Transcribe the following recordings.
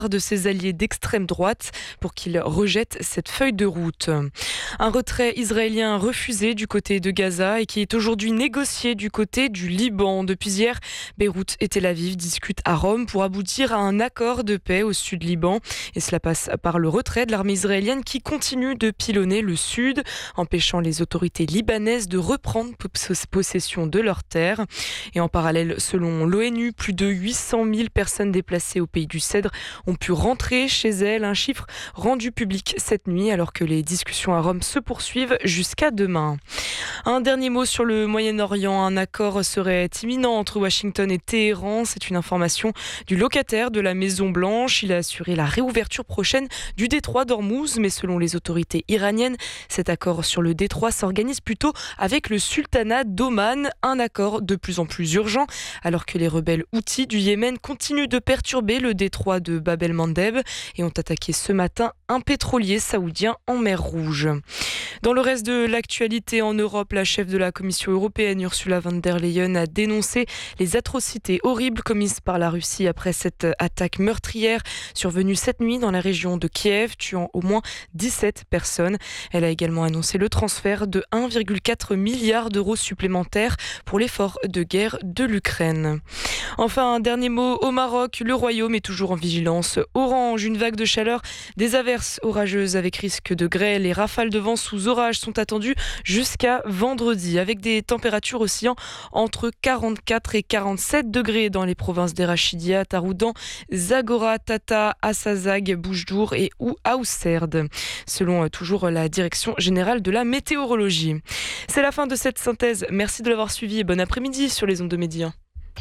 de ses alliés d'extrême droite pour qu'ils rejettent cette feuille de route. Un retrait israélien refusé du côté de Gaza et qui est aujourd'hui négocié du côté du Liban. Depuis hier, Beyrouth et Tel Aviv discutent à Rome pour aboutir à un accord de paix au sud Liban. Et cela passe par le retrait de l'armée israélienne qui continue de pilonner le sud, empêchant les autorités libanaises de reprendre possession de leurs terres. Et en parallèle, selon l'ONU, plus de 800 000 personnes déplacées au pays du Cèdre ont pu rentrer chez elles, un chiffre rendu public cette nuit alors que les discussions à Rome se poursuivent jusqu'à demain. Un dernier mot sur le Moyen-Orient, un accord serait imminent entre Washington et Téhéran, c'est une information du locataire de la Maison Blanche. Il a assuré la réouverture prochaine du détroit d'Ormuz, mais selon les autorités iraniennes, cet accord sur le détroit s'organise plutôt avec le sultanat d'Oman, un accord de plus en plus urgent alors que les rebelles houthis du Yémen continuent de perturber le détroit de Bab el-Mandeb et ont attaqué ce matin un pétrolier saoudien en mer Rouge. Dans le reste de l'actualité en Europe, la chef de la Commission européenne Ursula von der Leyen a dénoncé les atrocités horribles commises par la Russie après cette attaque meurtrière survenue cette nuit dans la région de Kiev, tuant au moins 17 personnes. Elle a également annoncé le transfert de 1,4 milliard d'euros supplémentaires pour l'effort de guerre de l'Ukraine. Enfin, un dernier mot au Maroc. Le royaume est toujours en vigilance orange. Une vague de chaleur, des averses orageuses avec risque de grêle et rafales de vent sous orage sont attendues jusqu'à vendredi, avec des températures oscillant entre 44 et 47 degrés dans les provinces d'Erachidia, Taroudan, Zagora, Tata, Assazag, Boujdour et Ouaousserd, selon toujours la Direction générale de la météorologie. C'est la fin de cette synthèse. Merci de l'avoir suivi et bon après-midi sur les ondes de Média.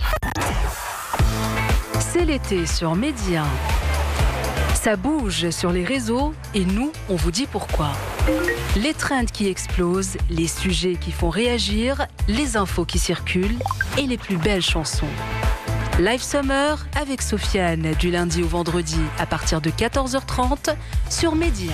C'est l'été sur Média. Ça bouge sur les réseaux et nous, on vous dit pourquoi. Les trends qui explosent, les sujets qui font réagir, les infos qui circulent et les plus belles chansons. Live Summer avec Sofiane du lundi au vendredi à partir de 14h30 sur Média.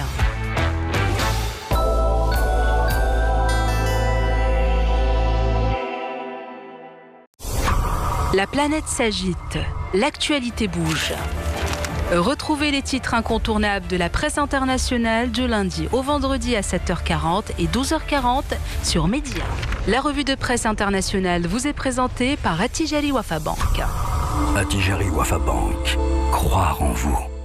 La planète s'agite, l'actualité bouge. Retrouvez les titres incontournables de la presse internationale du lundi au vendredi à 7h40 et 12h40 sur Média. La revue de presse internationale vous est présentée par Attijari Wafa Bank. Attijari Wafa Bank. Croire en vous.